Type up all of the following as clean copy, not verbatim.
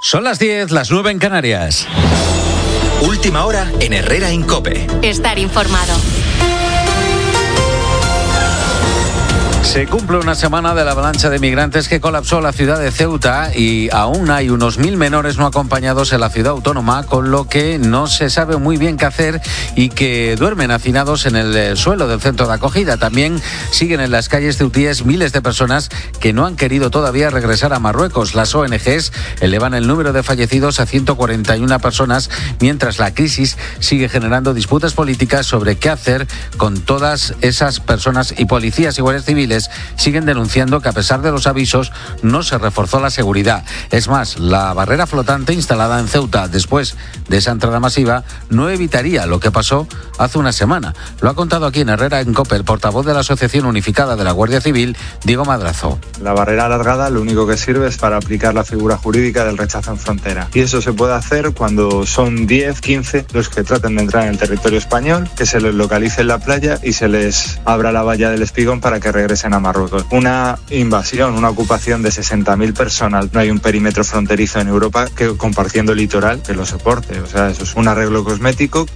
Son las 10, las 9 en Canarias. Última hora en Herrera en COPE. Estar informado. Se cumple una semana de la avalancha de migrantes que colapsó la ciudad de Ceuta y aún hay unos 1.000 menores no acompañados en la ciudad autónoma, con lo que no se sabe muy bien qué hacer y que duermen hacinados en el suelo del centro de acogida. También siguen en las calles ceutíes miles de personas que no han querido todavía regresar a Marruecos. Las ONGs elevan el número de fallecidos a 141 personas, mientras la crisis sigue generando disputas políticas sobre qué hacer con todas esas personas, y policías y guardias civiles siguen denunciando que a pesar de los avisos no se reforzó la seguridad. Es más, la barrera flotante instalada en Ceuta después de esa entrada masiva no evitaría lo que pasó hace una semana. Lo ha contado aquí en Herrera en COPE el portavoz de la Asociación Unificada de la Guardia Civil, Diego Madrazo. La barrera alargada lo único que sirve es para aplicar la figura jurídica del rechazo en frontera. Y eso se puede hacer cuando son 10, 15 los que traten de entrar en el territorio español, que se les localice en la playa y se les abra la valla del Espigón para que regresen a Marruecos. Una invasión, una ocupación de 60.000 personas. No hay un perímetro fronterizo en Europa que compartiendo el litoral que lo soporte. O sea, eso es un arreglo cosmético.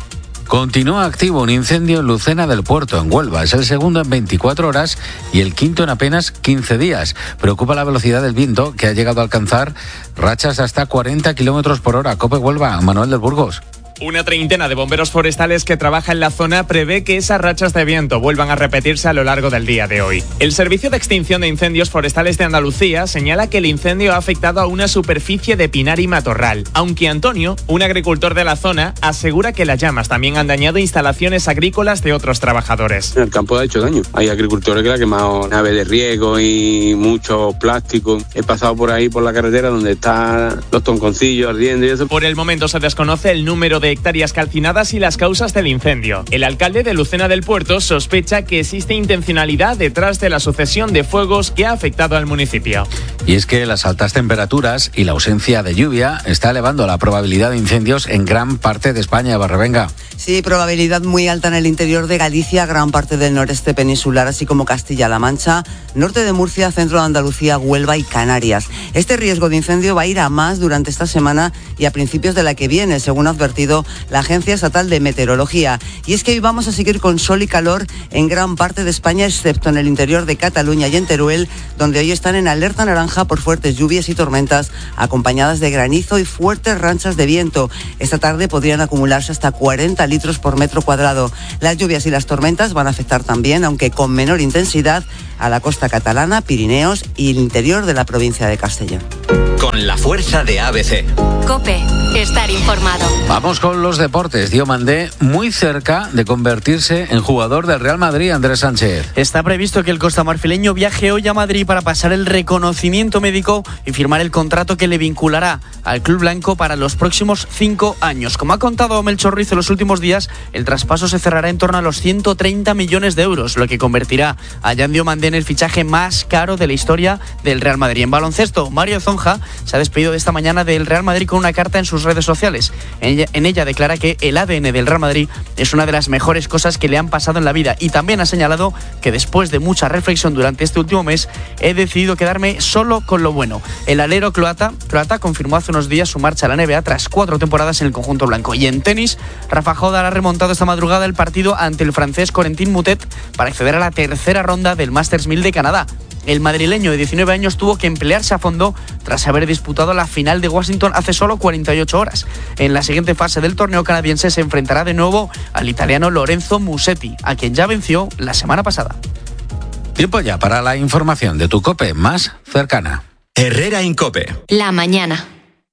Continúa activo un incendio en Lucena del Puerto, en Huelva. Es el segundo en 24 horas y el quinto en apenas 15 días. Preocupa la velocidad del viento, que ha llegado a alcanzar rachas de hasta 40 kilómetros por hora. COPE Huelva, Manuel del Burgos. Una treintena de bomberos forestales que trabajan en la zona prevé que esas rachas de viento vuelvan a repetirse a lo largo del día de hoy. El Servicio de Extinción de Incendios Forestales de Andalucía señala que el incendio ha afectado a una superficie de pinar y matorral, aunque Antonio, un agricultor de la zona, asegura que las llamas también han dañado instalaciones agrícolas de otros trabajadores. El campo ha hecho daño. Hay agricultores que le han quemado naves de riego y mucho plástico. He pasado por ahí, por la carretera, donde están los tonconcillos ardiendo y eso. Por el momento se desconoce el número de hectáreas calcinadas y las causas del incendio. El alcalde de Lucena del Puerto sospecha que existe intencionalidad detrás de la sucesión de fuegos que ha afectado al municipio. Y es que las altas temperaturas y la ausencia de lluvia está elevando la probabilidad de incendios en gran parte de España. Barrevenga. Sí, probabilidad muy alta en el interior de Galicia, gran parte del noreste peninsular, así como Castilla-La Mancha, norte de Murcia, centro de Andalucía, Huelva y Canarias. Este riesgo de incendio va a ir a más durante esta semana y a principios de la que viene, según ha advertido la Agencia Estatal de Meteorología. Y es que hoy vamos a seguir con sol y calor en gran parte de España, excepto en el interior de Cataluña y en Teruel, donde hoy están en alerta naranja por fuertes lluvias y tormentas, acompañadas de granizo y fuertes ranchas de viento. Esta tarde podrían acumularse hasta 40 litros por metro cuadrado. Las lluvias y las tormentas van a afectar también, aunque con menor intensidad, a la costa catalana, Pirineos y el interior de la provincia de Castellón. Con la fuerza de ABC. COPE, estar informado. Vamos con los deportes. Diomandé muy cerca de convertirse en jugador del Real Madrid, Andrés Sánchez. Está previsto que el costamarfileño viaje hoy a Madrid para pasar el reconocimiento médico y firmar el contrato que le vinculará al club blanco para los próximos 5 años. Como ha contado Melchor Ruiz en los últimos días, el traspaso se cerrará en torno a los 130 millones de euros, lo que convertirá a Jan Diomandé en el fichaje más caro de la historia del Real Madrid. En baloncesto, Mario Zonja se ha despedido de esta mañana del Real Madrid con una carta en sus redes sociales. En ella declara que el ADN del Real Madrid es una de las mejores cosas que le han pasado en la vida, y también ha señalado que después de mucha reflexión durante este último mes he decidido quedarme solo con lo bueno. El alero croata confirmó hace unos días su marcha a la NBA tras 4 temporadas en el conjunto blanco. Y en tenis, Rafa Nadal ha remontado esta madrugada el partido ante el francés Corentin Moutet para acceder a la tercera ronda del Masters 1000 de Canadá. El madrileño de 19 años tuvo que emplearse a fondo tras haber disputado la final de Washington hace solo 48 horas. En la siguiente fase del torneo canadiense se enfrentará de nuevo al italiano Lorenzo Musetti, a quien ya venció la semana pasada. Tiempo ya para la información de tu COPE más cercana. Herrera en COPE. La mañana.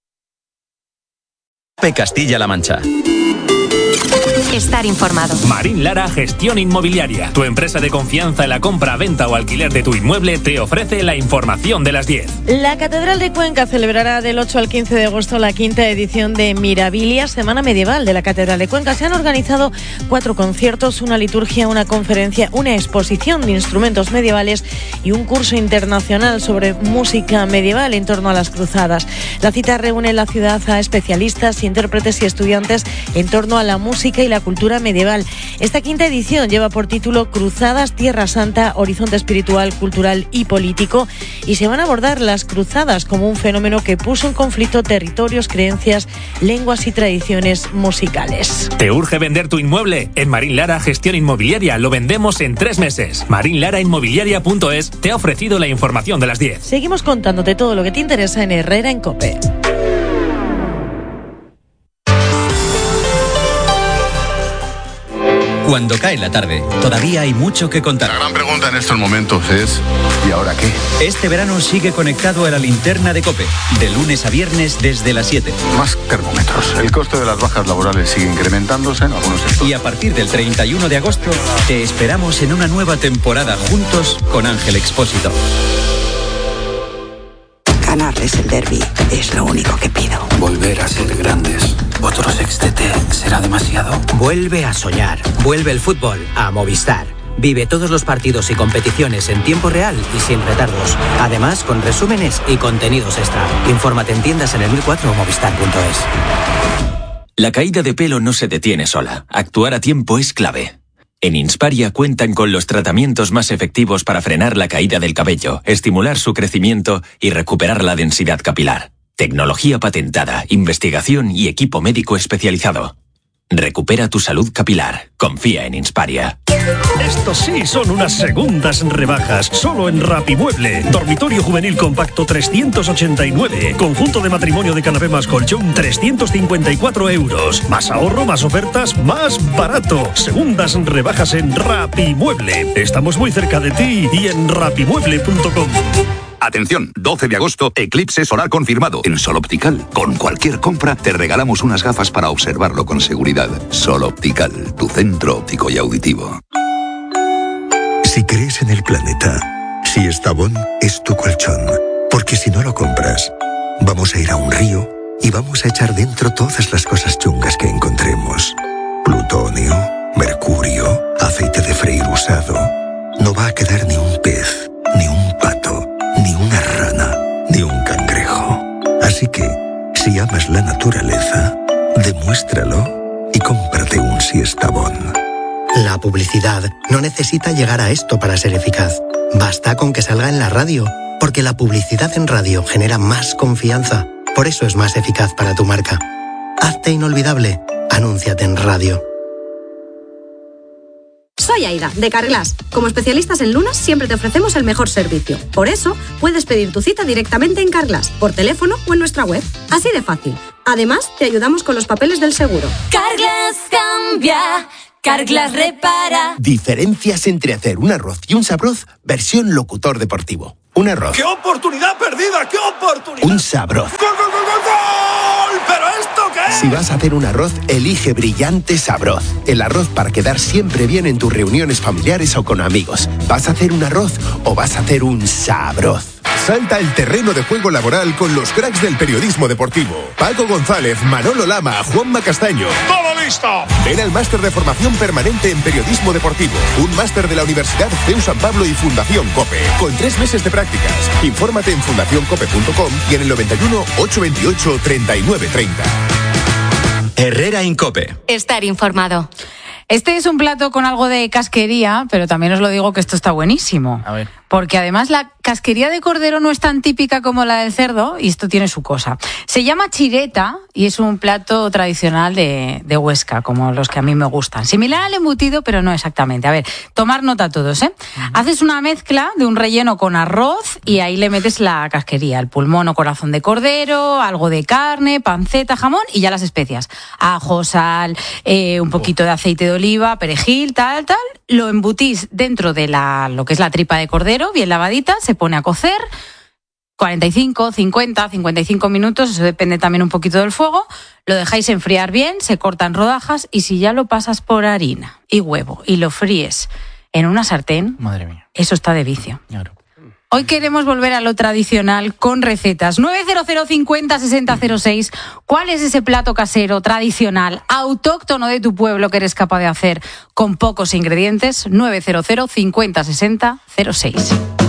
COPE Castilla-La Mancha. Estar informado. Marín Lara Gestión Inmobiliaria. Tu empresa de confianza en la compra, venta o alquiler de tu inmueble te ofrece la información de las 10. La Catedral de Cuenca celebrará del 8 al 15 de agosto la 5ª edición de Mirabilia, Semana Medieval de la Catedral de Cuenca. Se han organizado 4 conciertos, una liturgia, una conferencia, una exposición de instrumentos medievales y un curso internacional sobre música medieval en torno a las cruzadas. La cita reúne en la ciudad a especialistas, intérpretes y estudiantes en torno a la música y y la cultura medieval. Esta quinta edición lleva por título Cruzadas, Tierra Santa, horizonte espiritual, cultural y político, y se van a abordar las cruzadas como un fenómeno que puso en conflicto territorios, creencias, lenguas y tradiciones musicales. ¿Te urge vender tu inmueble? En Marín Lara Gestión Inmobiliaria lo vendemos en 3 meses. marinlarainmobiliaria.es te ha ofrecido la información de las 10. Seguimos contándote todo lo que te interesa en Herrera en COPE. Cuando cae la tarde, todavía hay mucho que contar. La gran pregunta en estos momentos es ¿y ahora qué? Este verano sigue conectado a la linterna de COPE, de lunes a viernes desde las 7. Más termómetros. El coste de las bajas laborales sigue incrementándose en algunos sectores. Y a partir del 31 de agosto, te esperamos en una nueva temporada juntos con Ángel Expósito. Ganarles el derbi es lo único que pido. Volver a ser grandes. ¿Otro sextete será demasiado? Vuelve a soñar. Vuelve el fútbol a Movistar. Vive todos los partidos y competiciones en tiempo real y sin retardos. Además, con resúmenes y contenidos extra. Infórmate en tiendas en el 1004 o movistar.es. La caída de pelo no se detiene sola. Actuar a tiempo es clave. En Insparia cuentan con los tratamientos más efectivos para frenar la caída del cabello, estimular su crecimiento y recuperar la densidad capilar. Tecnología patentada, investigación y equipo médico especializado. Recupera tu salud capilar. Confía en Insparia. Estos sí son unas segundas rebajas. Solo en Rapimueble. Dormitorio juvenil compacto 389. Conjunto de matrimonio de canapé más colchón 354 euros. Más ahorro, más ofertas, más barato. Segundas rebajas en Rapimueble. Estamos muy cerca de ti y en rapimueble.com. Atención, 12 de agosto, eclipse solar confirmado en Sol Optical. Con cualquier compra te regalamos unas gafas para observarlo con seguridad. Sol Optical, tu centro óptico y auditivo. Si crees en el planeta, si Estavón es tu colchón, porque si no lo compras, vamos a ir a un río y vamos a echar dentro todas las cosas chungas que encontremos. Plutonio, mercurio, aceite de freír usado. No va a quedar ni un pez, ni un pato, ni una rana, ni un cangrejo. Así que, si amas la naturaleza, demuéstralo y cómprate un Siestabón. La publicidad no necesita llegar a esto para ser eficaz. Basta con que salga en la radio, porque la publicidad en radio genera más confianza. Por eso es más eficaz para tu marca. Hazte inolvidable. Anúnciate en radio. Soy Aida, de Carglass. Como especialistas en lunas, siempre te ofrecemos el mejor servicio. Por eso, puedes pedir tu cita directamente en Carglass, por teléfono o en nuestra web. Así de fácil. Además, te ayudamos con los papeles del seguro. Carglass cambia, Carglass repara. Diferencias entre hacer un arroz y un sabroz, versión locutor deportivo. Un arroz. ¡Qué oportunidad perdida! ¡Qué oportunidad! Un sabroz. ¡Gol, gol, gol, gol, gol! ¿Pero esto qué es? Si vas a hacer un arroz, elige Brillante Sabroz. El arroz para quedar siempre bien en tus reuniones familiares o con amigos. ¿Vas a hacer un arroz o vas a hacer un sabroz? Salta el terreno de juego laboral con los cracks del periodismo deportivo. Paco González, Manolo Lama, Juanma Castaño. ¡Todo listo! Ven al máster de formación permanente en periodismo deportivo. Un máster de la Universidad CEU San Pablo y Fundación COPE. Con 3 meses de prácticas. Infórmate en fundacioncope.com y en el 91 828 3930. Herrera en COPE. Estar informado. Este es un plato con algo de casquería, pero también os lo digo que esto está buenísimo. A ver. Porque además la casquería de cordero no es tan típica como la del cerdo y esto tiene su cosa. Se llama chireta y es un plato tradicional de Huesca, como los que a mí me gustan. Similar al embutido, pero no exactamente. A ver, tomar nota todos, ¿eh? Haces una mezcla de un relleno con arroz y ahí le metes la casquería, el pulmón o corazón de cordero, algo de carne, panceta, jamón y ya las especias. Ajo, sal, un poquito de aceite de oliva, perejil, tal. Lo embutís dentro de lo que es la tripa de cordero, bien lavadita, se pone a cocer 45, 50, 55 minutos, eso depende también un poquito del fuego, lo dejáis enfriar bien, se cortan rodajas y si ya lo pasas por harina y huevo y lo fríes en una sartén, madre mía, eso está de vicio. Claro. Hoy queremos volver a lo tradicional con recetas. 900 50 60 06. ¿Cuál es ese plato casero, tradicional, autóctono de tu pueblo que eres capaz de hacer con pocos ingredientes? 900 50 60 06.